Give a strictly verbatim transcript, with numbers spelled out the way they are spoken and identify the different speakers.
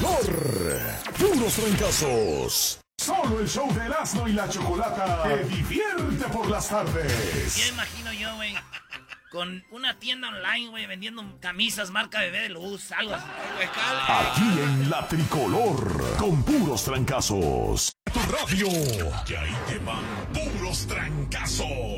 Speaker 1: tricolor. Puros trancazos. Solo el show de Erasmo y la Chocolata te divierte por las tardes.
Speaker 2: Ya imagino yo, güey, con una tienda online, güey, vendiendo camisas marca Bebé de Luz, algo así.
Speaker 1: Aquí en la tricolor, con puros trancazos. Tu radio. Y ahí te van puros trancazos.